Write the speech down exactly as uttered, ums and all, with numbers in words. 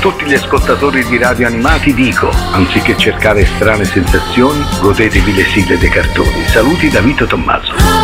tutti gli ascoltatori di Radio Animati dico, anziché cercare strane sensazioni, godetevi le sigle dei cartoni. Saluti da Vito Tommaso.